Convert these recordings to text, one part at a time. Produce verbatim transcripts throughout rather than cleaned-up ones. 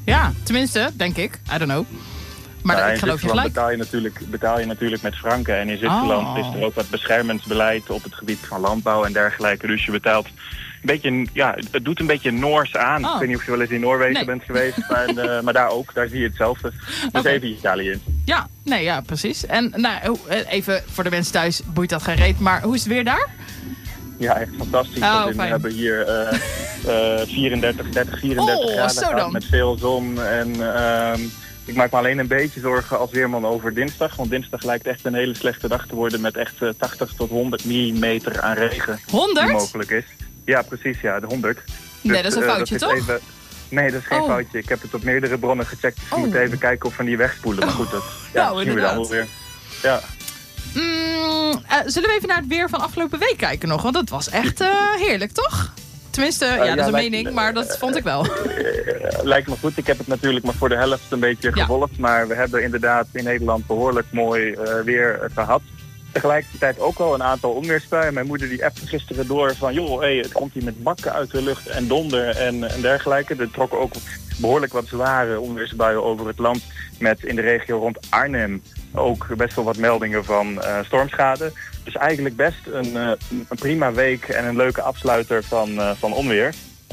Ja, tenminste, denk ik. I don't know. Maar nou, ik geloof je gelijk. Betaal je, natuurlijk, betaal je natuurlijk met franken. En in Zwitserland oh. is er ook wat beschermingsbeleid op het gebied van landbouw en dergelijke. Dus je betaalt een beetje, ja, het doet een beetje Noors aan. Oh. Ik weet niet of je wel eens in Noorwegen nee. bent geweest. Maar, uh, maar daar ook, daar zie je hetzelfde. Dus okay. even Italië in. Ja, nee, ja, precies. En nou, even voor de mensen thuis, boeit dat geen reet. Maar hoe is het weer daar? Ja, echt fantastisch. Oh, we hebben hier uh, uh, vierendertig, dertig, vierendertig oh, graden gehad met veel zon. En uh, ik maak me alleen een beetje zorgen als weerman over dinsdag. Want dinsdag lijkt echt een hele slechte dag te worden met echt uh, tachtig tot honderd millimeter aan regen. honderd? Die mogelijk is. Ja, precies. Ja, de honderd. Nee, dus, dat is een foutje, uh, dat toch? is even... Nee, dat is geen oh. foutje. Ik heb het op meerdere bronnen gecheckt. Dus oh. we moeten even kijken of we die wegspoelen. Maar goed, dat ja, nou, zien we dan wel weer. Ja. Mm, uh, zullen we even naar het weer van afgelopen week kijken nog? Want dat was echt uh, heerlijk, toch? Tenminste, ja, uh, ja, dat is een lijkt, mening, maar dat vond ik wel. Uh, lijkt me goed. Ik heb het natuurlijk maar voor de helft een beetje ja. gevolgd. Maar we hebben inderdaad in Nederland behoorlijk mooi uh, weer uh, gehad. Tegelijkertijd ook al een aantal onweersbuien. Mijn moeder die appte gisteren door van... joh, hey, het komt hier met bakken uit de lucht en donder en, en dergelijke. Er trokken ook behoorlijk wat zware onweersbuien over het land... met in de regio rond Arnhem ook best wel wat meldingen van uh, stormschade. Dus eigenlijk best een, uh, een prima week en een leuke afsluiter van, uh, van onweer.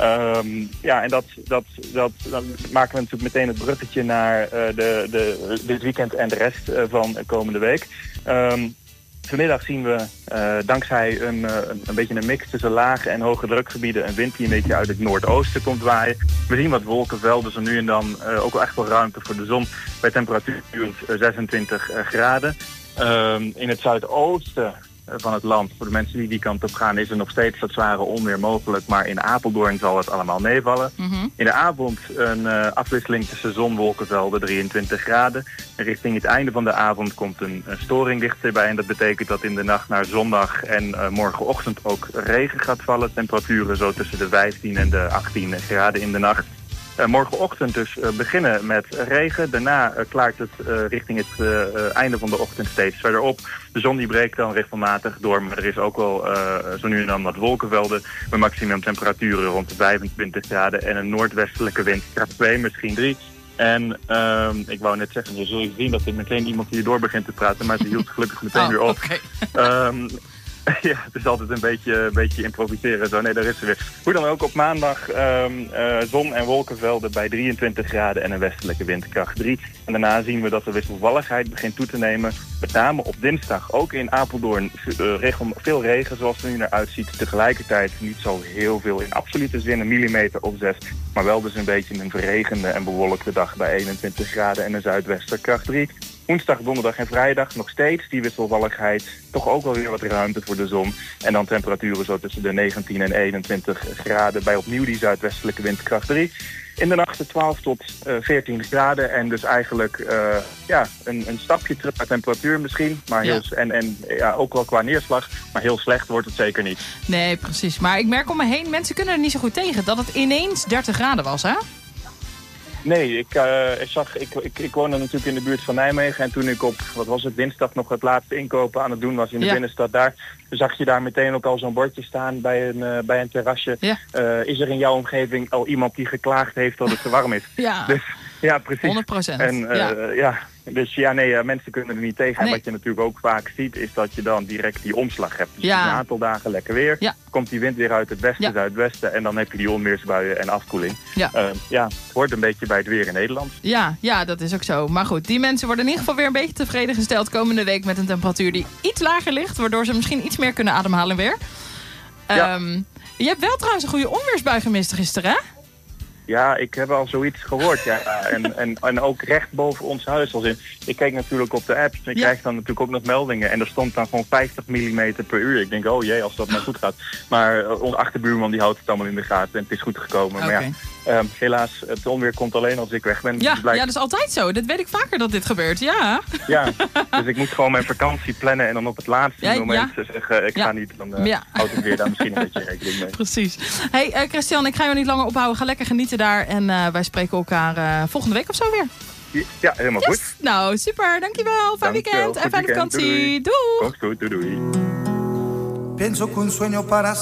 Um, ja, en dat, dat, dat, dan maken we natuurlijk meteen het bruggetje naar uh, de, de, dit weekend en de rest uh, van de komende week. Um, Vanmiddag zien we, uh, dankzij een, uh, een beetje een mix tussen lage en hoge drukgebieden... een wind die een beetje uit het noordoosten komt waaien. We zien wat wolkenvelden, zo nu en dan uh, ook wel echt wel ruimte voor de zon... bij temperatuur uh, zesentwintig uh, graden. Uh, in het zuidoosten van het land, voor de mensen die die kant op gaan... is er nog steeds wat zware onweer mogelijk... maar in Apeldoorn zal het allemaal meevallen. Mm-hmm. In de avond een uh, afwisseling tussen zon, wolkenvelden, drieëntwintig graden. En richting het einde van de avond komt een, een storing dichterbij... en dat betekent dat in de nacht naar zondag en uh, morgenochtend ook regen gaat vallen. Temperaturen zo tussen de vijftien en de achttien graden in de nacht. Uh, morgenochtend dus uh, beginnen met regen. Daarna uh, klaart het uh, richting het uh, uh, einde van de ochtend steeds verder op. De zon die breekt dan regelmatig door, maar er is ook wel uh, zo nu en dan wat wolkenvelden. Met maximum temperaturen rond de vijfentwintig graden en een noordwestelijke wind, kracht twee, misschien drie. En uh, ik wou net zeggen, je zult zien dat er meteen iemand hierdoor begint te praten, maar ze hield gelukkig meteen oh, weer op. Okay. um, Ja, het is altijd een beetje, een beetje improviseren. Zo. Nee, daar is ze weer. Hoe dan ook, op maandag um, uh, zon- en wolkenvelden bij drieëntwintig graden en een westelijke windkracht drie. En daarna zien we dat de wisselvalligheid begint toe te nemen. Met name op dinsdag, ook in Apeldoorn, uh, regel, veel regen zoals het er nu naar uitziet. Tegelijkertijd niet zo heel veel in absolute zin, een millimeter of zes. Maar wel dus een beetje een verregende en bewolkte dag bij eenentwintig graden en een zuidwesterkracht drie. Woensdag, donderdag en vrijdag nog steeds die wisselvalligheid. Toch ook wel weer wat ruimte voor de zon. En dan temperaturen zo tussen de negentien en eenentwintig graden bij opnieuw die zuidwestelijke windkracht drie. In de nacht twaalf tot veertien graden. En dus eigenlijk uh, ja, een, een stapje terug naar temperatuur misschien. Maar heel, ja. En, en ja, ook wel qua neerslag. Maar heel slecht wordt het zeker niet. Nee, precies. Maar ik merk om me heen, mensen kunnen er niet zo goed tegen dat het ineens dertig graden was, hè? Nee, ik, uh, ik zag, ik, ik, ik woonde natuurlijk in de buurt van Nijmegen. En toen ik op, wat was het, dinsdag nog het laatste inkopen aan het doen was in de ja. binnenstad daar. Zag je daar meteen ook al zo'n bordje staan bij een, uh, bij een terrasje. Ja. Uh, is er in jouw omgeving al iemand die geklaagd heeft dat het te warm is? Ja, dus, ja precies. honderd procent. En, uh, ja. ja. Dus ja, nee, uh, mensen kunnen er niet tegen. Nee. En wat je natuurlijk ook vaak ziet, is dat je dan direct die omslag hebt. Dus ja. een aantal dagen lekker weer. Ja. Komt die wind weer uit het westen, ja. zuidwesten. En dan heb je die onweersbuien en afkoeling. Ja. Uh, ja, het hoort een beetje bij het weer in Nederland. Ja, ja, dat is ook zo. Maar goed, die mensen worden in ieder geval weer een beetje tevreden gesteld komende week met een temperatuur die iets lager ligt. Waardoor ze misschien iets meer kunnen ademhalen weer. Ja. Um, je hebt wel trouwens een goede onweersbui gemist gisteren, hè? Ja, ik heb al zoiets gehoord, ja. En, en, en ook recht boven ons huis. Als in, ik keek natuurlijk op de apps en ik ja. krijg dan natuurlijk ook nog meldingen. En er stond dan gewoon vijftig millimeter per uur. Ik denk, oh jee, als dat maar goed gaat. Maar uh, onze achterbuurman die houdt het allemaal in de gaten en het is goed gekomen. Okay. Maar ja, um, helaas, het onweer komt alleen als ik weg ben. Ja, blijkt... ja, dat is altijd zo. Dat weet ik vaker dat dit gebeurt, ja. Ja, dus ik moet gewoon mijn vakantie plannen en dan op het laatste ja, moment ja. zeggen, ik ja. ga niet. Dan uh, ja. houd ik weer daar misschien een beetje rekening mee. Precies. Hey, uh, Christian, ik ga je niet langer ophouden. Ga lekker genieten daar en uh, wij spreken elkaar uh, volgende week of zo weer. Ja, helemaal yes. goed. Nou, super. Dankjewel. Fijn weekend en fijne vakantie. Doei. Komt goed. Doei, doei. Penso che un sogno para